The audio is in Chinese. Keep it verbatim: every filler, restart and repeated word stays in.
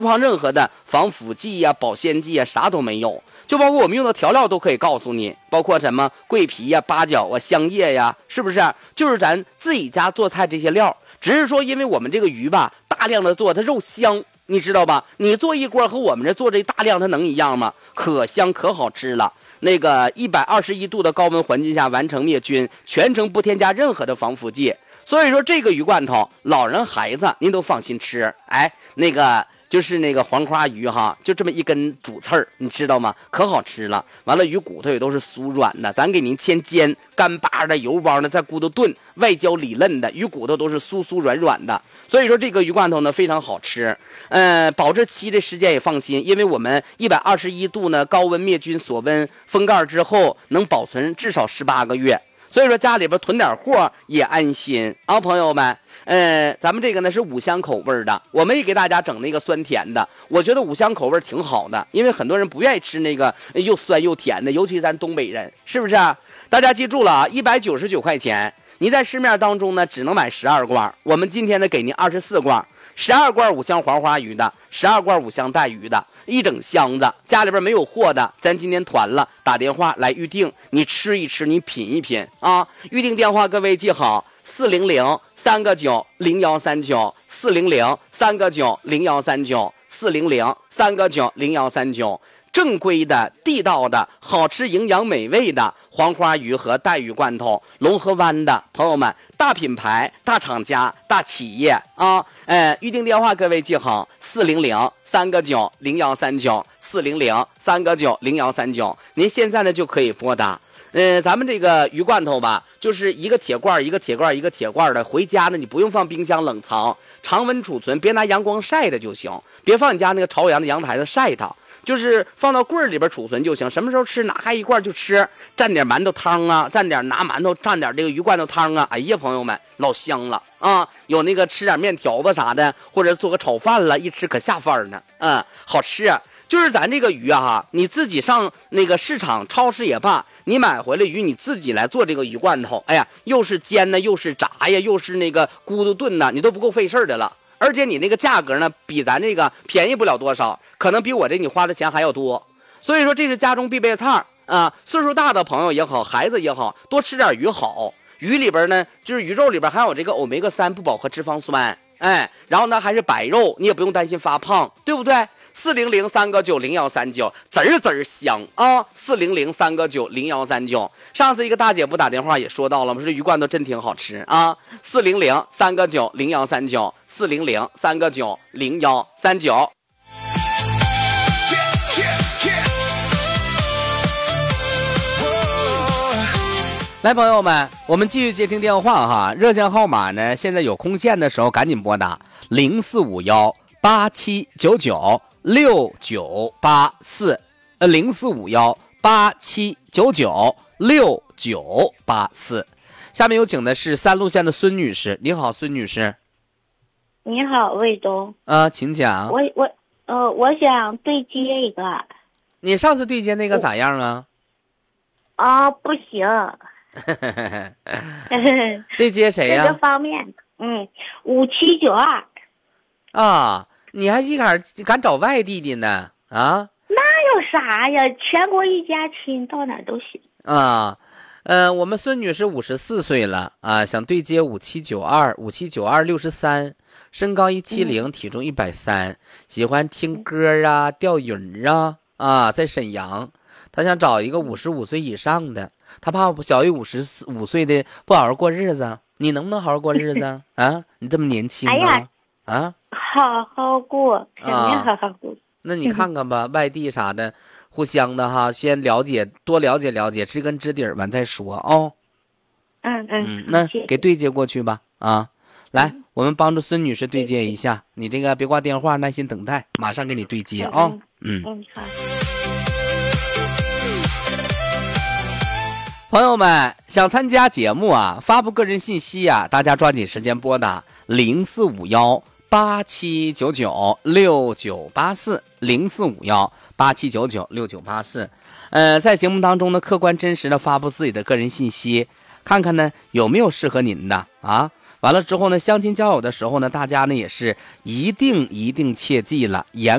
放任何的防腐剂呀、保鲜剂呀，啥都没有。就包括我们用的调料都可以告诉你，包括什么桂皮呀、八角啊、香叶呀，是不是？就是咱自己家做菜这些料，只是说因为我们这个鱼吧，大量的做它肉香，你知道吧？你做一锅和我们这做这大量，它能一样吗？可香可好吃了。那个一百二十一度的高温环境下完成灭菌，全程不添加任何的防腐剂。所以说这个鱼罐头，老人孩子您都放心吃。哎，那个。就是那个黄花鱼哈，就这么一根主刺儿，你知道吗？可好吃了。完了，鱼骨头也都是酥软的，咱给您先煎，干巴的、油包的，在骨头炖，外焦里嫩的，鱼骨头都是酥酥软软的。所以说这个鱼罐头呢非常好吃。呃，保质期的时间也放心，因为我们一百二十一度呢高温灭菌锁温封盖之后，能保存至少十八个月。所以说家里边囤点货也安心啊，朋友们。呃，咱们这个呢是五香口味的，我们也给大家整那个酸甜的。我觉得五香口味挺好的，因为很多人不愿意吃那个又酸又甜的，尤其咱东北人，是不是啊？大家记住了啊，一百九十九块钱，你在市面当中呢只能买十二罐，我们今天呢给您二十四罐，十二罐五香黄花鱼的，十二罐五香带鱼的，一整箱子。家里边没有货的，咱今天团了，打电话来预定，你吃一吃，你品一品啊。预定电话各位记好，四零零三个九零幺三九，四零零三个九零幺三九，四零零三个九零幺三九。正规的、地道的、好吃、营养美味的黄花鱼和带鱼罐头，龙河湾的朋友们，大品牌、大厂家、大企业啊！呃，预定电话各位记好，四零零三个九零幺三九，四零零三个九零幺三九。您现在呢就可以拨打。呃，咱们这个鱼罐头吧，就是一个铁罐一个铁罐一个铁罐的，回家呢你不用放冰箱冷藏，常温储存，别拿阳光晒的就行，别放你家那个朝阳的阳台上晒它。就是放到柜里边储存就行，什么时候吃拿开一罐就吃，蘸点馒头汤啊，蘸点拿馒头蘸点这个鱼罐头汤啊，哎呀朋友们老香了啊！有那个吃点面条子啥的，或者做个炒饭了，一吃可下饭呢，嗯，好吃啊。就是咱这个鱼啊，你自己上那个市场超市也罢，你买回来鱼你自己来做这个鱼罐头，哎呀，又是煎呢，又是炸呀，又是那个咕嘟炖呢，你都不够费事的了。而且你那个价格呢，比咱这个便宜不了多少，可能比我这你花的钱还要多。所以说这是家中必备菜啊，岁数大的朋友也好，孩子也好，多吃点鱼好。鱼里边呢，就是鱼肉里边还有这个欧米伽三不饱和脂肪酸，哎，然后呢还是白肉，你也不用担心发胖，对不对？四零零三个九零幺三九，滋儿滋儿香啊！四零零三个九零幺三九。上次一个大姐不打电话也说到了吗？这鱼罐头真挺好吃啊！四零零三个九零幺三九，四零零三个九零幺三九。来，朋友们，我们继续接听电话哈。热线号码呢，现在有空线的时候赶紧拨打零四五幺八七九九六九八四，呃，零四五幺八七九九六九八四。下面有请的是三路县的孙女士，你好，孙女士。 你好，魏东。 啊，请讲。 我我呃，我想对接一个。 你上次对接那个咋样啊？ 啊，不行。 对接谁呀？ 这个方面，嗯，五七九二。 啊，你还一敢敢找外地的呢？啊？ 那有啥呀？全国一家亲，到哪都行。 啊，呃，我们孙女士五十四岁了啊，想对接五七九二，五七九二六十三，身高一七零，体重一百三，喜欢听歌啊，钓鱼啊，啊，在沈阳，她想找一个五十五岁以上的，她怕小于五十五岁的不好好过日子。你能不能好好过日子啊？你这么年轻啊？ 哎呀， 啊， 好好过，肯定好好过。啊、 那你看看吧，外地啥的。互相的哈，先了解，多了解了解，知根知底儿完再说哦。 嗯嗯嗯，那给对接过去吧啊！来，嗯、我们帮助孙女士对接一下，你这个别挂电话，耐心等待，马上给你对接啊、哦。 嗯嗯好。 朋友们想参加节目啊，发布个人信息啊，大家抓紧时间拨打零四五幺八七九九六九八四零四五幺八七九九六九八四。呃，在节目当中呢，客观真实的发布自己的个人信息，看看呢有没有适合您的啊。 完了之后呢，相亲交友的时候呢，大家呢也是一定一定切记了，严